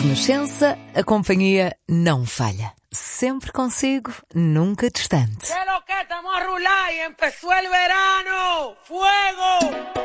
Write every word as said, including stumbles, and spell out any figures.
Renascença, a companhia não falha. Sempre consigo, nunca distante. ¿Qué lo que estamos a rular y empezó el verano? ¡Fuego!